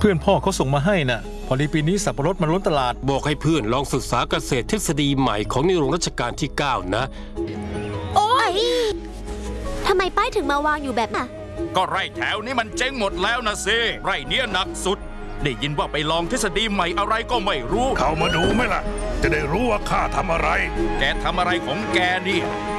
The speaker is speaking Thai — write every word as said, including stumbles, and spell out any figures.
พื่อนพ่อเขาส่งมาให้น่ะพอดีปีนี้สับปะรดมันล้นตลาดบอกให้เพื่อนลองศึกษาเกษตรทฤษฎีใหม่ของในหลวงรัชกาลที่เก้านะโอ๊ยทำไมป้ายถึงมาวางอยู่แบบน่ะก็ไร่แถวนี้มันเจ๊งหมดแล้วนะสิไร่เนี้ยหนักสุดได้ยินว่าไปลองทฤษฎีใหม่อะไรก็ไม่รู้เข้ามาดูไหมล่ะจะได้รู้ว่าข้าทำอะไรแกทำอะไรของแกเนี่ย